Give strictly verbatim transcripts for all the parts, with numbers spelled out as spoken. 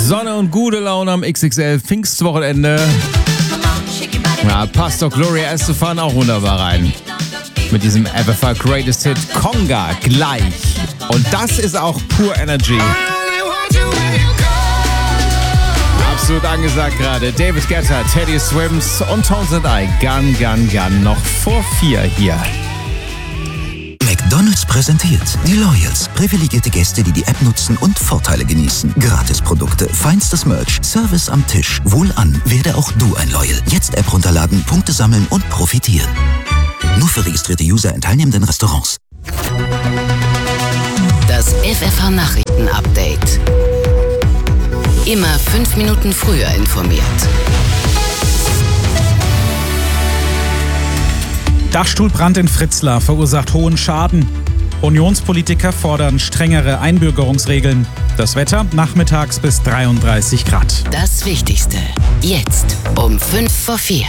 Sonne und gute Laune am X X L Pfingstwochenende. Ja, passt doch Gloria Estefan auch wunderbar rein. Mit diesem F F H Greatest Hit Conga gleich. Und das ist auch Pure Energy. Absolut angesagt gerade. David Guetta, Teddy Swims und Tones and I. Gun, gun, gun. Noch vor vier hier. McDonald's präsentiert die Loyals. Privilegierte Gäste, die die App nutzen und Vorteile genießen. Gratisprodukte, feinstes Merch, Service am Tisch. Wohlan, werde auch du ein Loyal. Jetzt App runterladen, Punkte sammeln und profitieren. Nur für registrierte User in teilnehmenden Restaurants. Das F F H Nachrichten-Update. Immer fünf Minuten früher informiert. Dachstuhlbrand in Fritzlar verursacht hohen Schaden. Unionspolitiker fordern strengere Einbürgerungsregeln. Das Wetter nachmittags bis dreiunddreißig Grad. Das Wichtigste jetzt um fünf vor vier.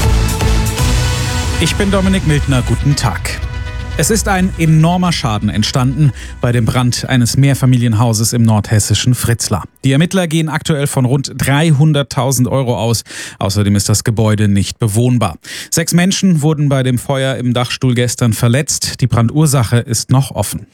Ich bin Dominik Mildner, guten Tag. Es ist ein enormer Schaden entstanden bei dem Brand eines Mehrfamilienhauses im nordhessischen Fritzlar. Die Ermittler gehen aktuell von rund dreihunderttausend Euro aus. Außerdem ist das Gebäude nicht bewohnbar. Sechs Menschen wurden bei dem Feuer im Dachstuhl gestern verletzt. Die Brandursache ist noch offen.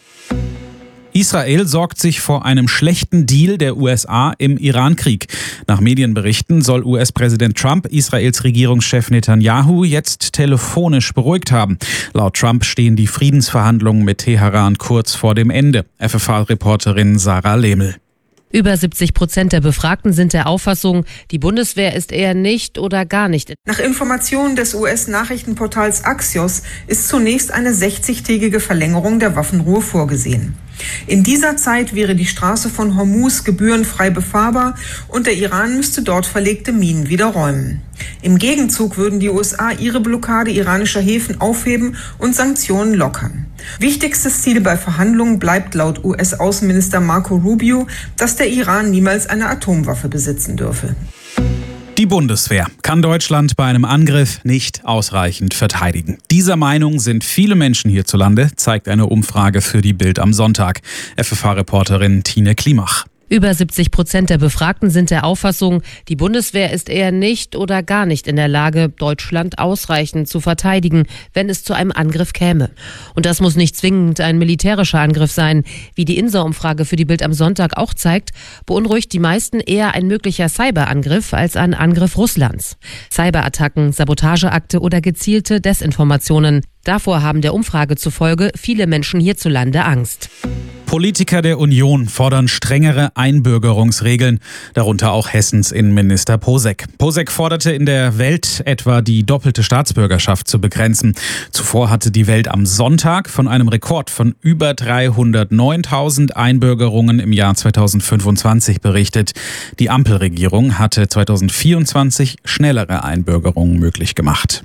Israel sorgt sich vor einem schlechten Deal der U S A im Iran-Krieg. Nach Medienberichten soll U S-Präsident Trump Israels Regierungschef Netanyahu jetzt telefonisch beruhigt haben. Laut Trump stehen die Friedensverhandlungen mit Teheran kurz vor dem Ende. F F H-Reporterin Sarah Lehmel. Über siebzig Prozent der Befragten sind der Auffassung, die Bundeswehr ist eher nicht oder gar nicht. Nach Informationen des U S-Nachrichtenportals Axios ist zunächst eine sechzigtägige Verlängerung der Waffenruhe vorgesehen. In dieser Zeit wäre die Straße von Hormuz gebührenfrei befahrbar und der Iran müsste dort verlegte Minen wieder räumen. Im Gegenzug würden die U S A ihre Blockade iranischer Häfen aufheben und Sanktionen lockern. Wichtigstes Ziel bei Verhandlungen bleibt laut U S-Außenminister Marco Rubio, dass der Iran niemals eine Atomwaffe besitzen dürfe. Die Bundeswehr kann Deutschland bei einem Angriff nicht ausreichend verteidigen. Dieser Meinung sind viele Menschen hierzulande, zeigt eine Umfrage für die Bild am Sonntag. F F H-Reporterin Tine Klimach. Über siebzig Prozent der Befragten sind der Auffassung, die Bundeswehr ist eher nicht oder gar nicht in der Lage, Deutschland ausreichend zu verteidigen, wenn es zu einem Angriff käme. Und das muss nicht zwingend ein militärischer Angriff sein. Wie die INSA-Umfrage für die Bild am Sonntag auch zeigt, beunruhigt die meisten eher ein möglicher Cyberangriff als ein Angriff Russlands. Cyberattacken, Sabotageakte oder gezielte Desinformationen. Davor haben der Umfrage zufolge viele Menschen hierzulande Angst. Politiker der Union fordern strengere Einbürgerungsregeln, darunter auch Hessens Innenminister Posek. Posek forderte in der Welt etwa die doppelte Staatsbürgerschaft zu begrenzen. Zuvor hatte die Welt am Sonntag von einem Rekord von über dreihundertneuntausend Einbürgerungen im Jahr zweitausendfünfundzwanzig berichtet. Die Ampelregierung hatte zweitausendvierundzwanzig schnellere Einbürgerungen möglich gemacht.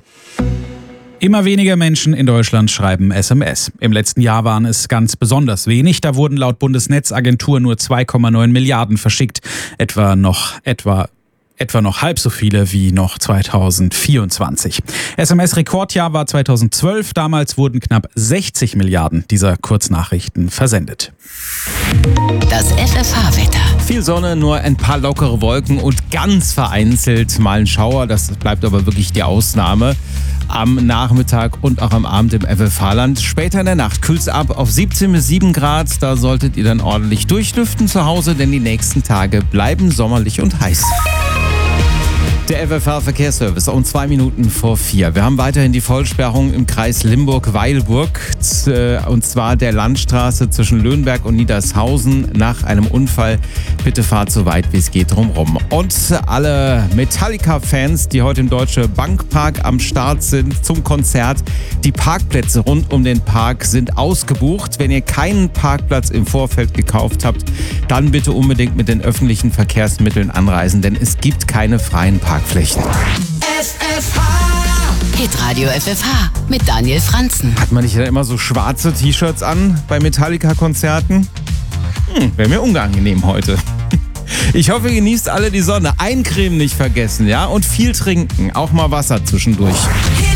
Immer weniger Menschen in Deutschland schreiben S M S. Im letzten Jahr waren es ganz besonders wenig. Da wurden laut Bundesnetzagentur nur zwei Komma neun Milliarden verschickt. Etwa noch, etwa Etwa noch halb so viele wie noch zweitausendvierundzwanzig. S M S-Rekordjahr war zweitausendzwölf. Damals wurden knapp sechzig Milliarden dieser Kurznachrichten versendet. Das F F H-Wetter. Viel Sonne, nur ein paar lockere Wolken und ganz vereinzelt mal ein Schauer. Das bleibt aber wirklich die Ausnahme. Am Nachmittag und auch am Abend im F F H-Land. Später in der Nacht kühlt es ab auf siebzehn bis sieben Grad. Da solltet ihr dann ordentlich durchlüften zu Hause, denn die nächsten Tage bleiben sommerlich und heiß. Der F F H-Verkehrsservice um zwei Minuten vor vier. Wir haben weiterhin die Vollsperrung im Kreis Limburg-Weilburg, und zwar der Landstraße zwischen Löhnberg und Niedershausen nach einem Unfall. Bitte fahrt so weit wie es geht drumherum. Und alle Metallica-Fans, die heute im Deutsche Bankpark am Start sind zum Konzert, die Parkplätze rund um den Park sind ausgebucht. Wenn ihr keinen Parkplatz im Vorfeld gekauft habt, dann bitte unbedingt mit den öffentlichen Verkehrsmitteln anreisen, denn es gibt keine freien Parkplätze. Flächen. F F H. Hitradio F F H mit Daniel Franzen. Hat man nicht immer so schwarze T-Shirts an bei Metallica-Konzerten? Hm, wäre mir unangenehm heute. Ich hoffe, ihr genießt alle die Sonne. Eincremen nicht vergessen, ja? Und viel trinken. Auch mal Wasser zwischendurch.